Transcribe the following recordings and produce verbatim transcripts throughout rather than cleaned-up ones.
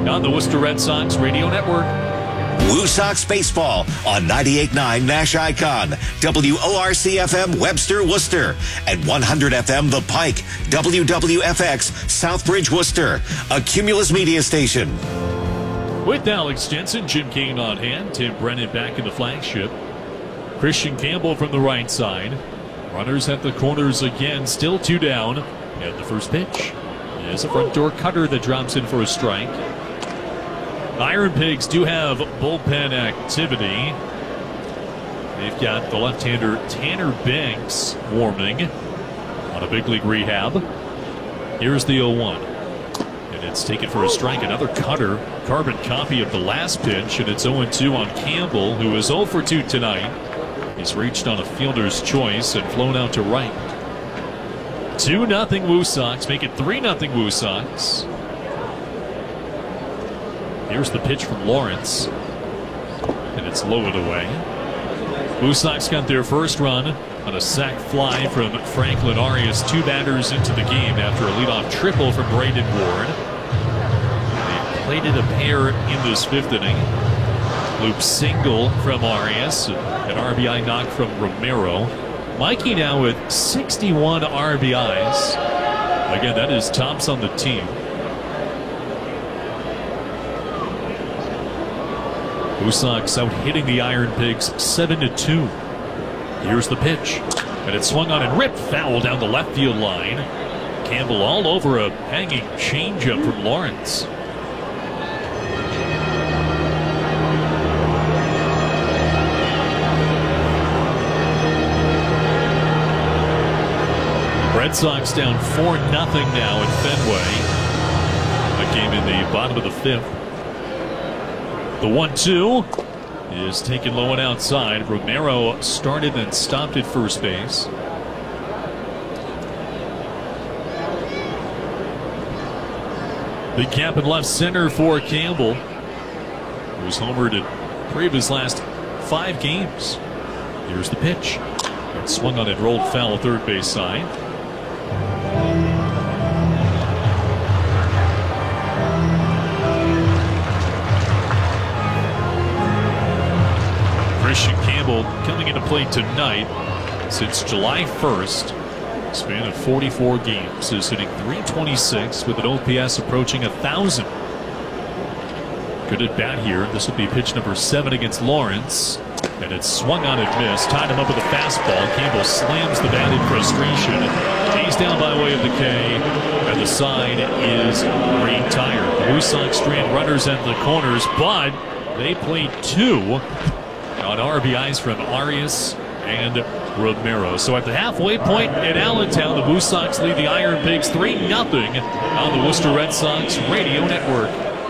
on the Worcester Red Sox Radio Network. Woo Sox Baseball on ninety-eight point nine Nash Icon, W O R C F M Webster, Worcester, and one hundred F M The Pike, W W F X Southbridge, Worcester, a Cumulus media station. With Alex Jensen, Jim Kane on hand, Tim Brennan back in the flagship. Christian Campbell from the right side. Runners at the corners again, still two down. And the first pitch is a front door cutter that drops in for a strike. Iron Pigs do have bullpen activity. They've got the left-hander Tanner Banks warming on a big league rehab. Here's the oh one. And it's taken for a strike. Another cutter, carbon copy of the last pitch. And it's oh two on Campbell, who is oh for two tonight. He's reached on a fielder's choice and flown out to right. two nothing Woo Sox. Make it three nothing Woo Sox. Here's the pitch from Lawrence. And it's lowered away. Woo Sox got their first run on a sac fly from Franklin Arias. Two batters into the game after a leadoff triple from Braden Ward. They plated a pair in this fifth inning. Loop single from Arias. An R B I knock from Romero. Mikey now with sixty-one R B Is. Again, that is tops on the team. Woo Sox out hitting the Iron Pigs seven to two. Here's the pitch. And it's swung on and ripped foul down the left field line. Campbell all over a hanging changeup from Lawrence. Red Sox down four nothing now at Fenway. A game in the bottom of the fifth. The one two is taken low and outside. Romero started and stopped at first base. Big cap in left center for Campbell, who's homered in three of his last five games. Here's the pitch. It swung on and rolled foul third base side. Christian Campbell coming into play tonight since July first. Span of forty-four games is hitting three twenty-six with an O P S approaching one thousand. Good at bat here. This will be pitch number seven against Lawrence. And it's swung on and missed. Tied him up with a fastball. Campbell slams the bat in frustration. He's down by way of the K. And the side is retired. The Woo Sox strand runners at the corners, but they played two on R B Is from Arias and Romero. So at the halfway point in Allentown, the Woo Sox lead the Iron Pigs three nothing on the Worcester Red Sox Radio Network.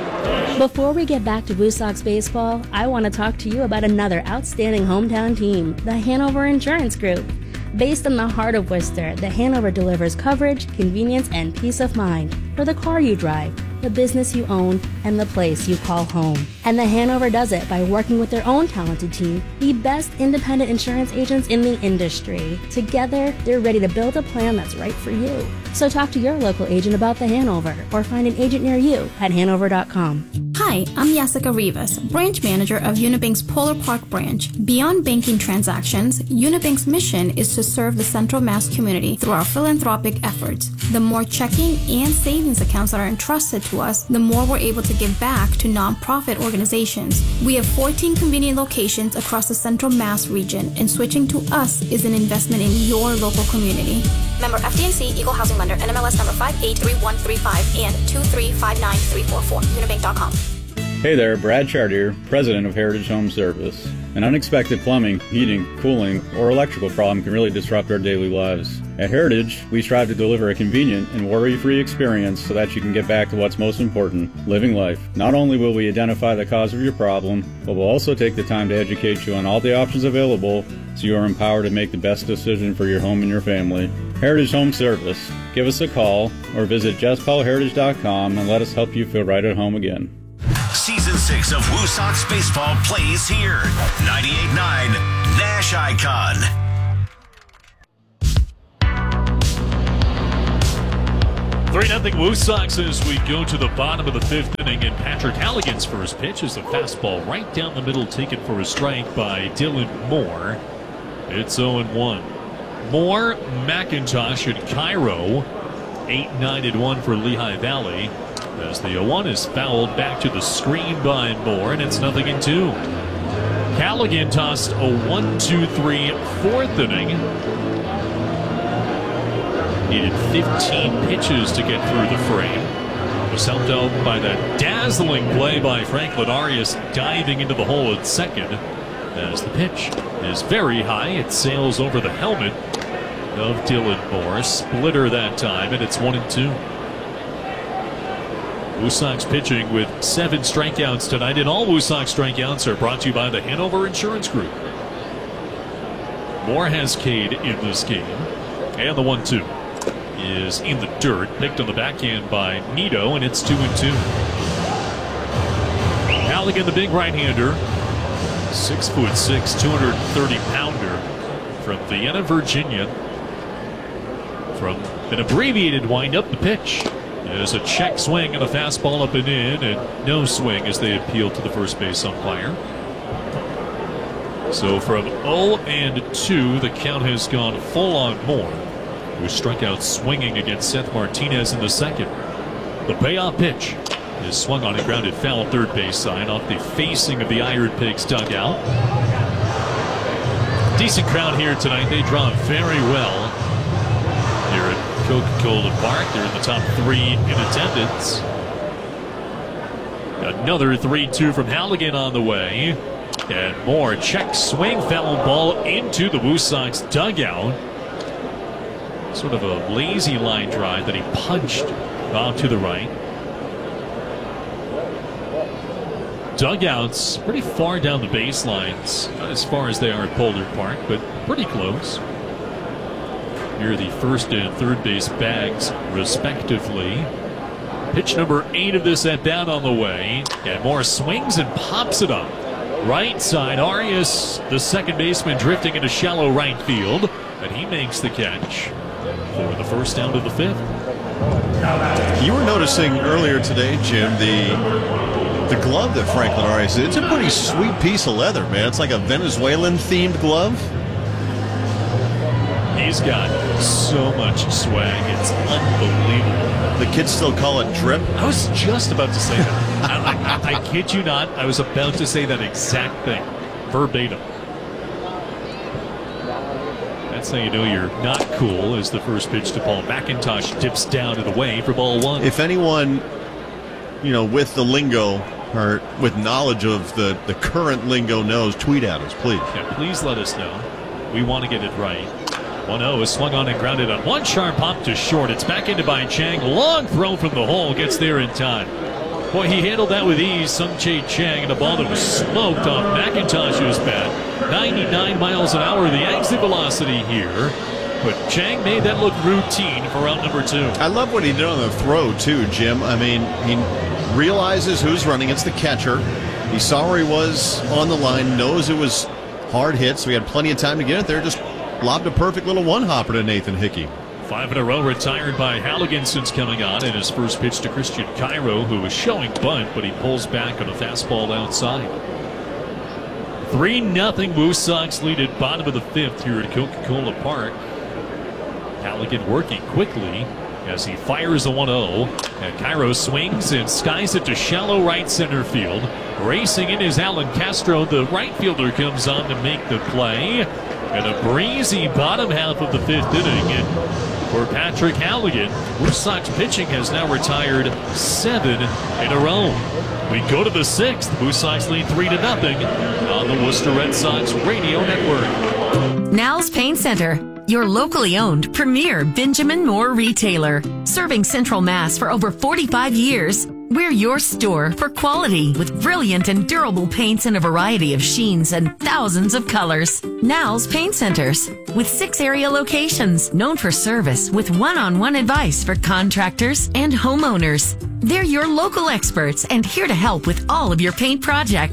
Before we get back to Woo Sox baseball, I want to talk to you about another outstanding hometown team, the Hanover Insurance Group. Based in the heart of Worcester, the Hanover delivers coverage, convenience, and peace of mind for the car you drive, the business you own, and the place you call home. And the Hanover does it by working with their own talented team, the best independent insurance agents in the industry. Together, they're ready to build a plan that's right for you. So talk to your local agent about the Hanover or find an agent near you at hanover dot com. Hi, I'm Jessica Rivas, branch manager of Unibank's Polar Park branch. Beyond banking transactions, Unibank's mission is to serve the Central Mass community through our philanthropic efforts. The more checking and savings accounts that are entrusted to us, the more we're able to give back to nonprofit organizations. We have fourteen convenient locations across the Central Mass region, and switching to us is an investment in your local community. Member F D I C, Equal Housing Lender, N M L S number five eight three one three five and two three five nine three four four, unibank dot com. Hey there, Brad Chartier, president of Heritage Home Service. An unexpected plumbing, heating, cooling, or electrical problem can really disrupt our daily lives. At Heritage, we strive to deliver a convenient and worry-free experience so that you can get back to what's most important, living life. Not only will we identify the cause of your problem, but we'll also take the time to educate you on all the options available so you are empowered to make the best decision for your home and your family. Heritage Home Service. Give us a call or visit just paul heritage dot com and let us help you feel right at home again. Season six of Woo Sox Baseball plays here. ninety-eight point nine Nash Icon. three nothing Woo Sox as we go to the bottom of the fifth inning, and Patrick Halligan's first pitch is a fastball right down the middle, taken for a strike by Dylan Moore. It's oh and one. Moore, McIntosh, and Cairo. eight nine and one for Lehigh Valley. As the oh one is fouled back to the screen by Moore, and it's nothing in two. Halligan tossed a one two three fourth inning. Needed fifteen pitches to get through the frame. Was helped out by that dazzling play by Franklin Arias, diving into the hole at second. As the pitch is very high, it sails over the helmet of Dylan Moore. Splitter that time, and it's one and two. Woo Sox pitching with seven strikeouts tonight, and all Woo Sox strikeouts are brought to you by the Hanover Insurance Group. Moore has Cade in this game, and the one two is in the dirt, picked on the backhand by Nito, and it's two and two. Halligan, the big right-hander, six foot six, two hundred thirty pounder from Vienna, Virginia. From an abbreviated windup, the pitch is a check swing and a fastball up and in, and no swing as they appeal to the first base umpire. So from oh and two, the count has gone full on Moore, who struck out swinging against Seth Martinez in the second. The payoff pitch is swung on and grounded foul third base side off the facing of the Iron Pigs dugout. Decent crowd here tonight. They draw very well here at Coca-Cola Park. They're in the top three in attendance. Another three two from Halligan on the way. And more check swing, foul ball into the Woo Sox dugout. Sort of a lazy line drive that he punched out to the right. Dugouts pretty far down the baselines, not as far as they are at Boulder Park, but pretty close. Near the first and third base bags, respectively. Pitch number eight of this at bat on the way, and Moore swings and pops it up. Right side, Arias, the second baseman, drifting into shallow right field, and he makes the catch for the first out of the fifth. You were noticing earlier today, Jim, the the glove that Franklin Arias did. It's a pretty sweet piece of leather, man. It's like a Venezuelan-themed glove. He's got so much swag. It's unbelievable. The kids still call it drip. I was just about to say that. I, I, I kid you not. I was about to say that exact thing, verbatim. That's how you know you're not cool, as the first pitch to Paul McIntosh dips down and away for ball one. If anyone, you know, with the lingo or with knowledge of the, the current lingo knows, tweet at us, please. Yeah, please let us know. We want to get it right. one oh is swung on and grounded on one sharp pop to short. It's back into by Chang. Long throw from the hole. Gets there in time. Boy, he handled that with ease. Sung-Chae Chang, and a ball that was smoked off McIntosh's bat. ninety-nine miles an hour, the exit velocity here. But Chang made that look routine for round number two. I love what he did on the throw, too, Jim. I mean, he realizes who's running. It's the catcher. He saw where he was on the line, knows it was hard hit, so he had plenty of time to get it there. Just lobbed a perfect little one-hopper to Nathan Hickey. Five in a row retired by Halligan since coming on, and his first pitch to Christian Cairo, who was showing bunt, but he pulls back on a fastball outside. three nothing Woo Sox lead at bottom of the fifth here at Coca-Cola Park. Halligan working quickly as he fires the one oh, and Cairo swings and skies it to shallow right center field. Racing in is Alan Castro. The right fielder comes on to make the play. And a breezy bottom half of the fifth inning. And for Patrick Halligan, Woo Sox pitching has now retired seven in a row. We go to the sixth. Woo Sox lead three to nothing on the Worcester Red Sox Radio Network. Now's Paint Center, your locally owned premier Benjamin Moore retailer. Serving Central Mass for over forty-five years, we're your store for quality with brilliant and durable paints in a variety of sheens and thousands of colors. Now's Paint Centers, with six area locations, known for service with one-on-one advice for contractors and homeowners. They're your local experts and here to help with all of your paint projects.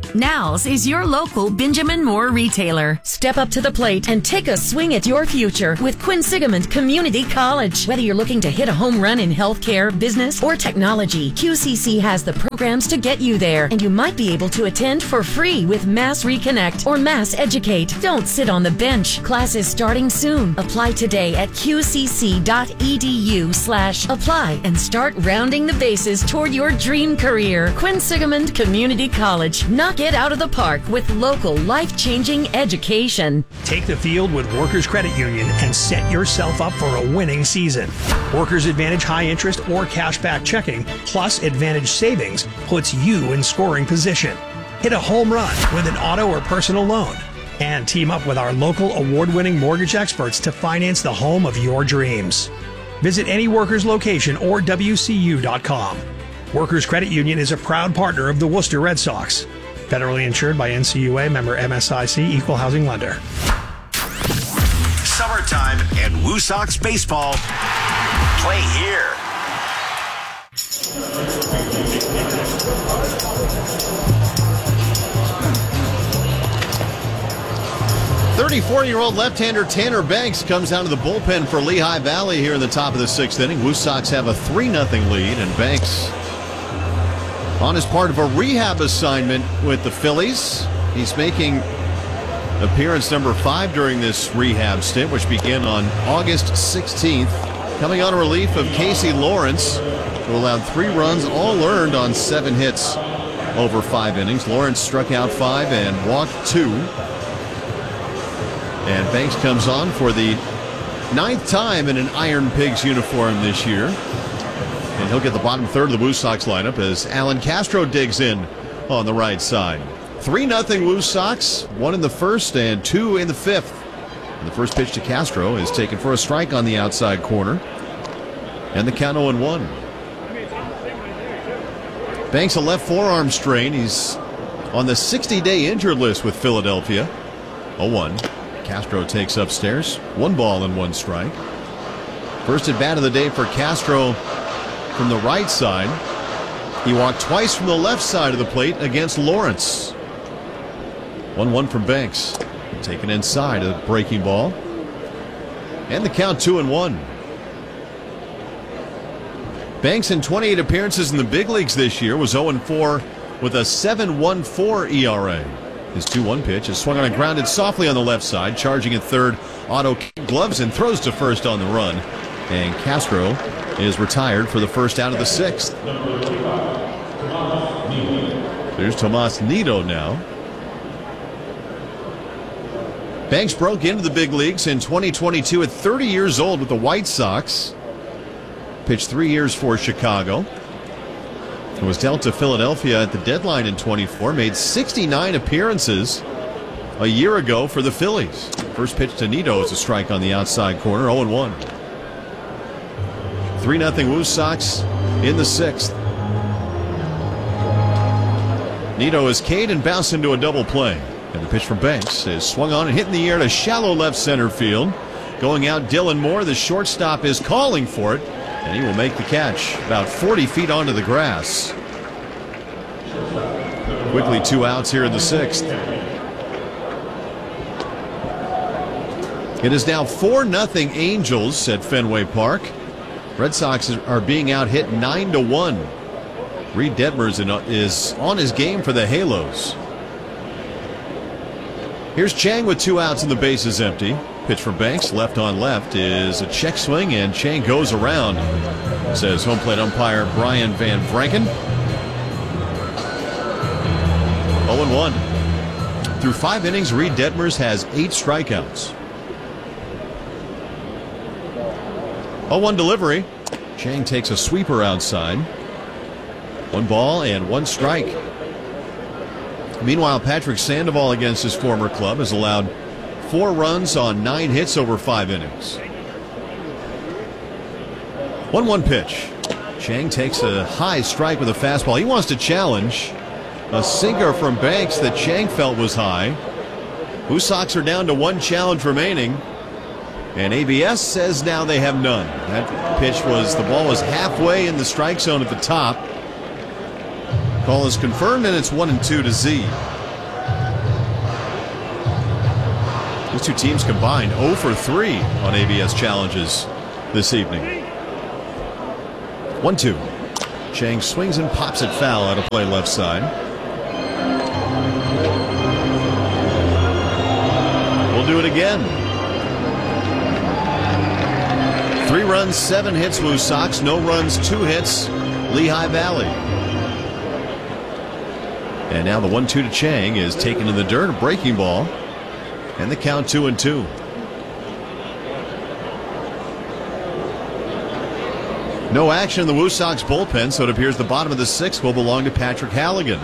Now's is your local Benjamin Moore retailer. Step up to the plate and take a swing at your future with Quinsigamond Community College. Whether you're looking to hit a home run in healthcare, business, or technology, Q C C has the programs to get you there, and you might be able to attend for free with Mass Reconnect or Mass Educate. Don't sit on the bench. Classes starting soon. Apply today at qcc.edu slash apply and start rounding the bases toward your dream career. Quinsigamond Community College. Knock it out of the park with local life-changing education. Take the field with Workers Credit Union and set yourself up for a winning season. Workers Advantage high interest or cashback checking plus Advantage savings puts you in scoring position. Hit a home run with an auto or personal loan and team up with our local award-winning mortgage experts to finance the home of your dreams. Visit any Workers location or W C U dot com. Workers Credit Union is a proud partner of the Worcester Red Sox. Federally insured by N C U A, member M S I C, equal housing lender. Summertime and Woo Sox baseball. Play here. thirty-four-year-old left-hander Tanner Banks comes down to the bullpen for Lehigh Valley here in the top of the sixth inning. Woo Sox have a three nothing lead, and Banks on as part of a rehab assignment with the Phillies. He's making appearance number five during this rehab stint, which began on August sixteenth. Coming on relief of Casey Lawrence, who allowed three runs, all earned on seven hits over five innings. Lawrence struck out five and walked two. And Banks comes on for the ninth time in an Iron Pigs uniform this year. And he'll get the bottom third of the Woo Sox lineup as Alan Castro digs in on the right side. three nothing Woo Sox, one in the first and two in the fifth. And the first pitch to Castro is taken for a strike on the outside corner. And the count oh and one. Banks a left forearm strain. He's on the sixty-day injured list with Philadelphia. oh one. Castro takes upstairs. One ball and one strike. First at bat of the day for Castro from the right side. He walked twice from the left side of the plate against Lawrence. one one from Banks. Taken inside a breaking ball. And the count two and one. Banks in twenty-eight appearances in the big leagues this year was oh and four with a seven point one four E R A. His two one pitch is swung on and grounded softly on the left side. Charging at third, Otto gloves and throws to first on the run. And Castro is retired for the first out of the sixth. There's Tomas Nido now. Banks broke into the big leagues in twenty twenty-two at thirty years old with the White Sox. Pitched three years for Chicago. It was dealt to Philadelphia at the deadline in twenty-four. Made sixty-nine appearances a year ago for the Phillies. First pitch to Nido is a strike on the outside corner, oh and one. three nothing Woo Sox in the sixth. Nido is K'd and bounced into a double play. And the pitch from Banks is swung on and hit in the air to shallow left center field. Going out, Dylan Moore, the shortstop, is calling for it. And he will make the catch about forty feet onto the grass. Quickly two outs here in the sixth. It is now four nothing Angels at Fenway Park. Red Sox are being out hit nine to one. Reed Detmers is on his game for the Halos. Here's Chang with two outs and the bases empty. Pitch from Banks, left on left, is a check swing, and Chang goes around, says home plate umpire Brian Van Franken. oh and one. Through five innings, Reed Detmers has eight strikeouts. oh one delivery. Chang takes a sweeper outside. One ball and one strike. Meanwhile, Patrick Sandoval against his former club has allowed four runs on nine hits over five innings. one one pitch. Chang takes a high strike with a fastball. He wants to challenge a sinker from Banks that Chang felt was high. Woo Sox are down to one challenge remaining. And A B S says now they have none. That pitch was, the ball was halfway in the strike zone at the top. Call is confirmed, and it's one and two to Z. These two teams combined oh for three on A B S challenges this evening. one two. Chang swings and pops it foul out of play left side. We'll do it again. Three runs, seven hits, Woo Sox. No runs, two hits, Lehigh Valley. And now the one two to Chang is taken in the dirt, a breaking ball. And the count two and two. No action in the Woo Sox bullpen, so it appears the bottom of the sixth will belong to Patrick Halligan.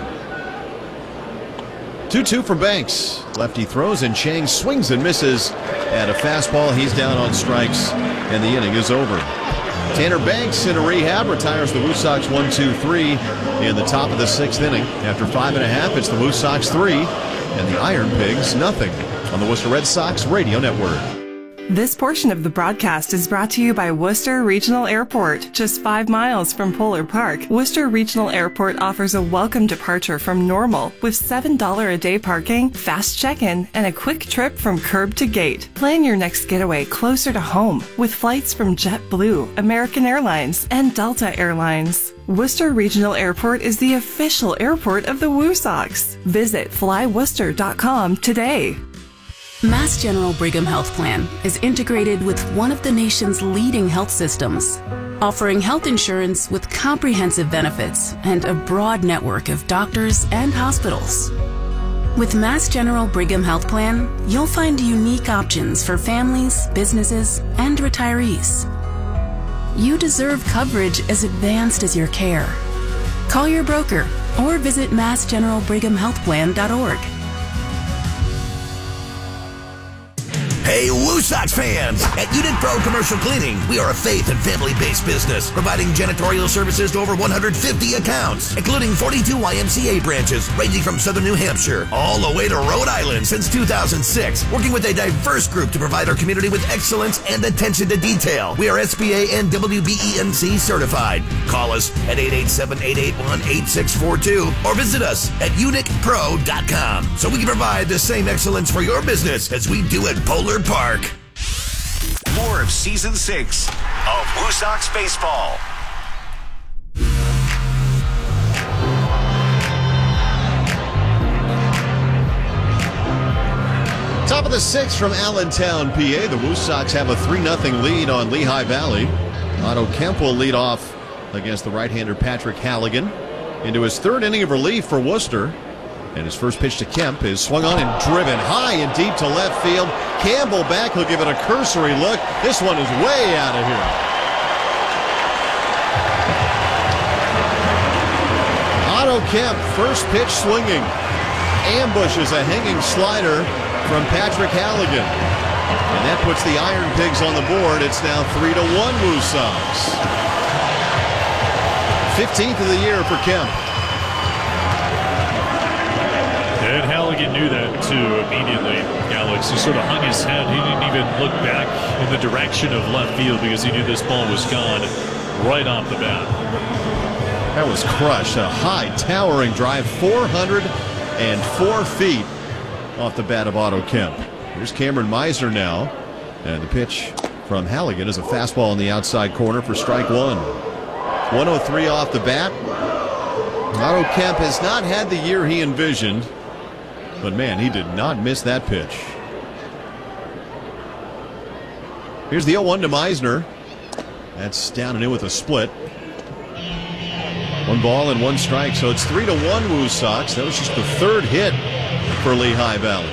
two two from Banks. Lefty throws and Chang swings and misses at a fastball. He's down on strikes and the inning is over. Tanner Banks in a rehab retires the Woo Sox one two three in the top of the sixth inning. After five and a half, it's the Woo Sox three and the Iron Pigs nothing on the Worcester Red Sox Radio Network. This portion of the broadcast is brought to you by Worcester Regional Airport. Just five miles from Polar Park, Worcester Regional Airport offers a welcome departure from Normal with seven dollars a day parking, fast check-in, and a quick trip from curb to gate. Plan your next getaway closer to home with flights from JetBlue, American Airlines, and Delta Airlines. Worcester Regional Airport is the official airport of the Woo Sox. Visit fly worcester dot com today. Mass General Brigham Health Plan is integrated with one of the nation's leading health systems, offering health insurance with comprehensive benefits and a broad network of doctors and hospitals. With Mass General Brigham Health Plan, you'll find unique options for families, businesses, and retirees. You deserve coverage as advanced as your care. Call your broker or visit mass general brigham health plan dot org. Hey, Woo Sox fans! At Unit Pro Commercial Cleaning, we are a faith and family-based business, providing janitorial services to over one hundred fifty accounts, including forty-two Y M C A branches, ranging from southern New Hampshire all the way to Rhode Island since two thousand six, working with a diverse group to provide our community with excellence and attention to detail. We are S B A and W B E N C certified. Call us at eight eight seven, eight eight one, eight six four two or visit us at unit pro dot com so we can provide the same excellence for your business as we do at Polar Park. More of Season six of Woo Sox Baseball. Top of the sixth from Allentown, P A. The Woo Sox have a three nothing lead on Lehigh Valley. Otto Kemp will lead off against the right-hander Patrick Halligan into his third inning of relief for Worcester. And his first pitch to Kemp is swung on and driven high and deep to left field. Campbell back. He'll give it a cursory look. This one is way out of here. Otto Kemp, first pitch swinging. Ambushes a hanging slider from Patrick Halligan. And that puts the Iron Pigs on the board. It's now three to one Woo Sox. fifteenth of the year for Kemp. And Halligan knew that too immediately, Alex. He sort of hung his head. He didn't even look back in the direction of left field because he knew this ball was gone right off the bat. That was crushed. A high, towering drive, four hundred four feet off the bat of Otto Kemp. Here's Cameron Meisner now. And the pitch from Halligan is a fastball in the outside corner for strike one. one oh three off the bat. Otto Kemp has not had the year he envisioned. But man, he did not miss that pitch. Here's the oh one to Meisner. That's down and in with a split. One ball and one strike, so it's three to one Woo Sox. That was just the third hit for Lehigh Valley.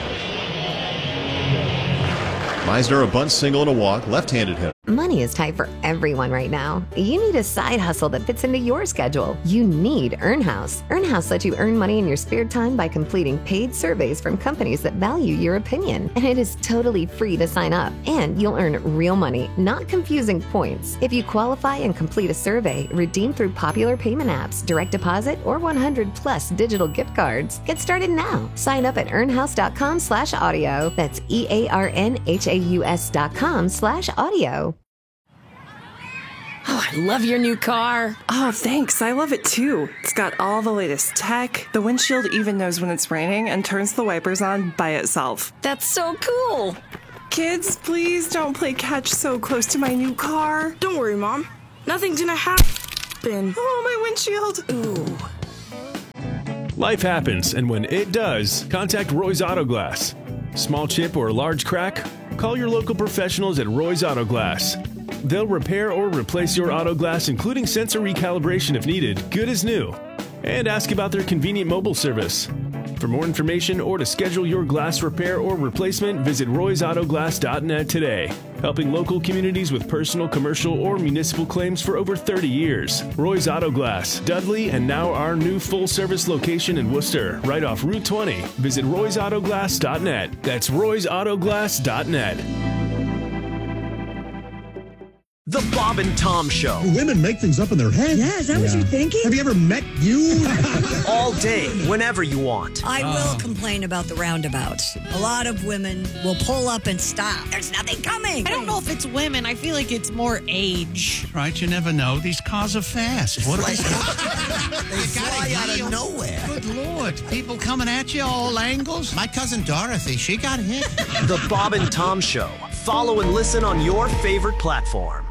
Meisner, a bunt single and a walk, left-handed hitter. Money is tight for everyone right now. You need a side hustle that fits into your schedule. You need EarnHouse. EarnHouse lets you earn money in your spare time by completing paid surveys from companies that value your opinion. And it is totally free to sign up. And you'll earn real money, not confusing points. If you qualify and complete a survey, redeem through popular payment apps, direct deposit, or one hundred plus digital gift cards. Get started now. Sign up at earnhouse.com slash audio. That's E-A-R-N-H-A-U-S dot com slash audio. Oh, I love your new car. Oh, thanks. I love it too. It's got all the latest tech. The windshield even knows when it's raining and turns the wipers on by itself. That's so cool. Kids, please don't play catch so close to my new car. Don't worry, Mom. Nothing's gonna happen. Oh, my windshield. Ooh. Life happens, and when it does, contact Roy's Auto Glass. Small chip or large crack? Call your local professionals at Roy's Auto Glass. They'll repair or replace your auto glass, including sensor recalibration if needed, good as new. And ask about their convenient mobile service. For more information or to schedule your glass repair or replacement, visit roys auto glass dot net today. Helping local communities with personal, commercial, or municipal claims for over thirty years. Roy's Auto Glass, Dudley, and now our new full-service location in Worcester, right off Route twenty. Visit roys auto glass dot net. That's roys auto glass dot net. The Bob and Tom Show. Women make things up in their head. Yeah, is that yeah. what you're thinking? Have you ever met you? All day, whenever you want. I will complain about the roundabouts. A lot of women will pull up and stop. There's nothing coming. I don't know if it's women. I feel like it's more age. Right, you never know. These cars are fast. What They fly out of nowhere. Good Lord. People coming at you all angles. My cousin Dorothy, she got hit. The Bob and Tom Show. Follow and listen on your favorite platform.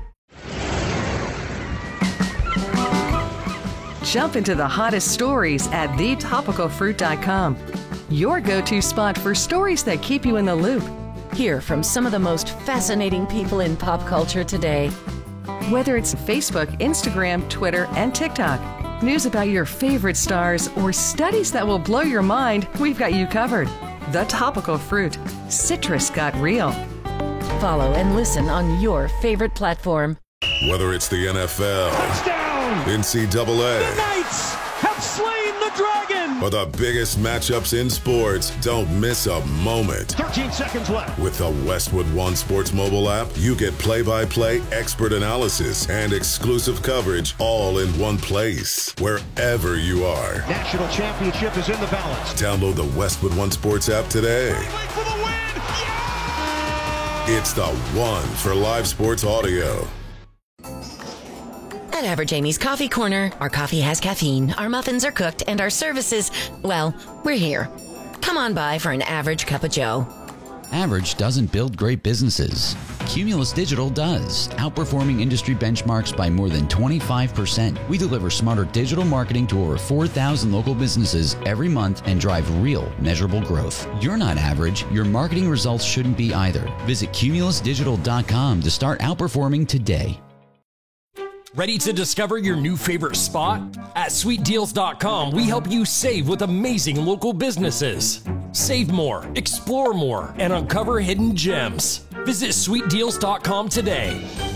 Jump into the hottest stories at the topical fruit dot com. Your go-to spot for stories that keep you in the loop. Hear from some of the most fascinating people in pop culture today. Whether it's Facebook, Instagram, Twitter, and TikTok, news about your favorite stars, or studies that will blow your mind, we've got you covered. The Topical Fruit. Citrus got real. Follow and listen on your favorite platform. Whether it's the N F L, touchdown, N C double A, the Knights have slain the dragon, or the biggest matchups in sports, don't miss a moment. thirteen seconds left. With the Westwood One Sports mobile app, you get play-by-play, expert analysis, and exclusive coverage all in one place, wherever you are. National championship is in the balance. Download the Westwood One Sports app today. For the win! Yeah! It's the one for live sports audio. At Average Amy's Coffee Corner, our coffee has caffeine, our muffins are cooked, and our services, well, we're here. Come on by for an average cup of joe. Average doesn't build great businesses. Cumulus Digital does, outperforming industry benchmarks by more than twenty-five percent. We deliver smarter digital marketing to over four thousand local businesses every month and drive real, measurable growth. You're not average. Your marketing results shouldn't be either. Visit cumulus digital dot com to start outperforming today. Ready to discover your new favorite spot? At sweet deals dot com, we help you save with amazing local businesses. Save more, explore more, and uncover hidden gems. Visit sweet deals dot com today.